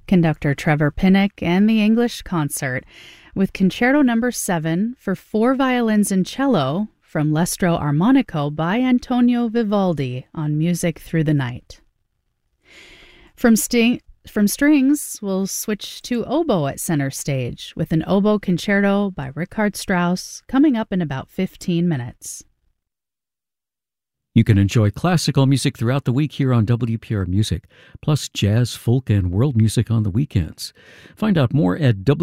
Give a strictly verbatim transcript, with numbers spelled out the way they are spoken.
Conductor Trevor Pinnock and the English Concert with Concerto Number seven for four violins and cello from L'Estro Armonico by Antonio Vivaldi on Music Through the Night. From, sting- from strings, we'll switch to oboe at center stage with an oboe concerto by Richard Strauss coming up in about fifteen minutes. You can enjoy classical music throughout the week here on W P R Music, plus jazz, folk, and world music on the weekends. Find out more at W.